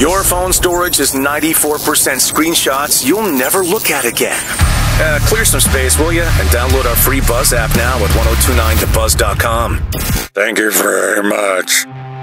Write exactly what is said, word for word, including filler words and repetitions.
Your phone storage is ninety-four percent screenshots you'll never look at again. Uh, clear some space, will you? And download our free Buzz app now at ten twenty-nine to buzz dot com. Thank you very much.